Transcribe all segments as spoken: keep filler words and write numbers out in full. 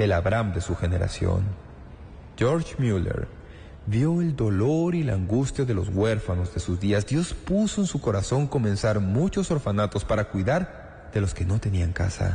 el Abraham de su generación. George Mueller vio el dolor y la angustia de los huérfanos de sus días. Dios puso en su corazón comenzar muchos orfanatos para cuidar de los que no tenían casa.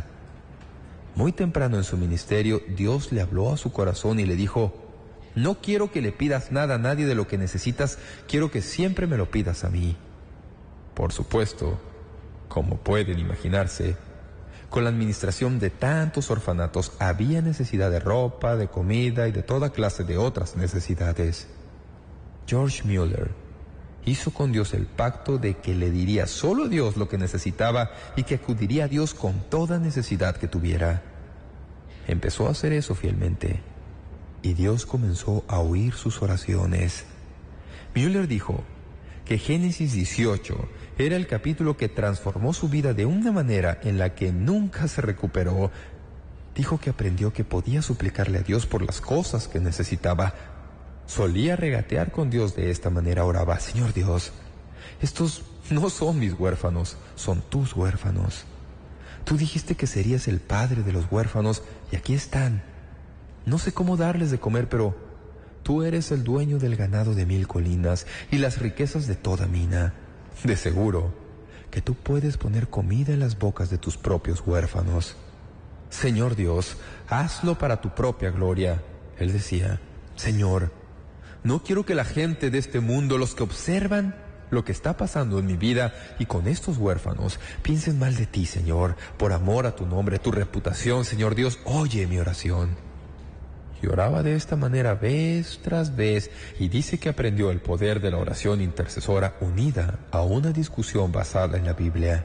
Muy temprano en su ministerio, Dios le habló a su corazón y le dijo: no quiero que le pidas nada a nadie de lo que necesitas, quiero que siempre me lo pidas a mí. Por supuesto, como pueden imaginarse, con la administración de tantos orfanatos había necesidad de ropa, de comida y de toda clase de otras necesidades. George Mueller hizo con Dios el pacto de que le diría solo a Dios lo que necesitaba y que acudiría a Dios con toda necesidad que tuviera. Empezó a hacer eso fielmente y Dios comenzó a oír sus oraciones. Mueller dijo que Génesis dieciocho era el capítulo que transformó su vida de una manera en la que nunca se recuperó. Dijo que aprendió que podía suplicarle a Dios por las cosas que necesitaba. Solía regatear con Dios de esta manera. Oraba: Señor Dios, estos no son mis huérfanos, son tus huérfanos. Tú dijiste que serías el padre de los huérfanos y aquí están. No sé cómo darles de comer, pero tú eres el dueño del ganado de mil colinas y las riquezas de toda mina. De seguro que tú puedes poner comida en las bocas de tus propios huérfanos. Señor Dios, hazlo para tu propia gloria. Él decía: Señor, no quiero que la gente de este mundo, los que observan lo que está pasando en mi vida y con estos huérfanos, piensen mal de ti, Señor. Por amor a tu nombre, tu reputación, Señor Dios, oye mi oración. Y oraba de esta manera vez tras vez, y dice que aprendió el poder de la oración intercesora unida a una discusión basada en la Biblia.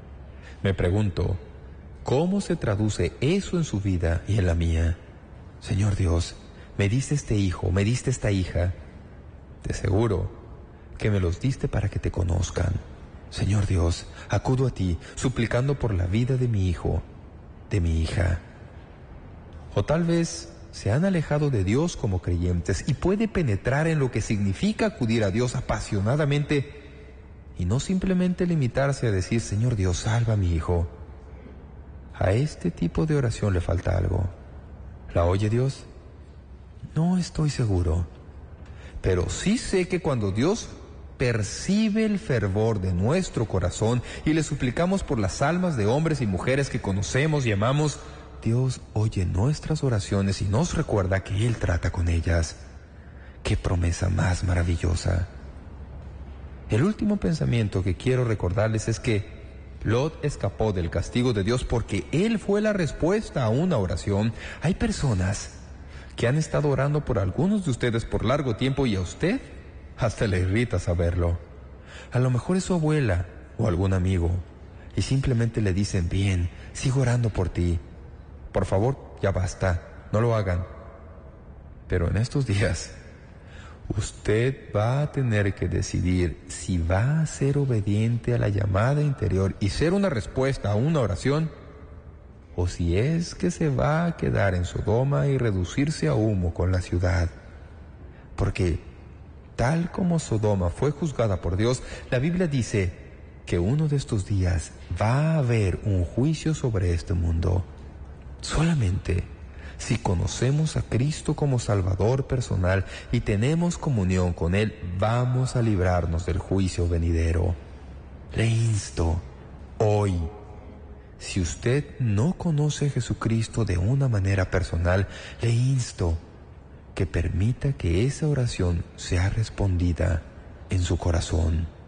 Me pregunto, ¿cómo se traduce eso en su vida y en la mía? Señor Dios, me diste este hijo, me diste esta hija. De seguro que me los diste para que te conozcan. Señor Dios, acudo a ti, suplicando por la vida de mi hijo, de mi hija. O tal vez se han alejado de Dios como creyentes y puede penetrar en lo que significa acudir a Dios apasionadamente y no simplemente limitarse a decir: Señor Dios, salva a mi hijo. A este tipo de oración le falta algo. ¿La oye Dios? No estoy seguro, pero sí sé que cuando Dios percibe el fervor de nuestro corazón y le suplicamos por las almas de hombres y mujeres que conocemos y amamos, Dios oye nuestras oraciones y nos recuerda que Él trata con ellas. ¡Qué promesa más maravillosa! El último pensamiento que quiero recordarles es que Lot escapó del castigo de Dios porque él fue la respuesta a una oración. Hay personas que han estado orando por algunos de ustedes por largo tiempo y a usted hasta le irrita saberlo. A lo mejor es su abuela o algún amigo y simplemente le dicen: bien, sigo orando por ti. Por favor, ya basta, no lo hagan. Pero en estos días, usted va a tener que decidir si va a ser obediente a la llamada interior y ser una respuesta a una oración, o si es que se va a quedar en Sodoma y reducirse a humo con la ciudad. Porque, tal como Sodoma fue juzgada por Dios, la Biblia dice que uno de estos días va a haber un juicio sobre este mundo. Solamente si conocemos a Cristo como Salvador personal y tenemos comunión con Él, vamos a librarnos del juicio venidero. Le insto hoy, si usted no conoce a Jesucristo de una manera personal, le insto que permita que esa oración sea respondida en su corazón.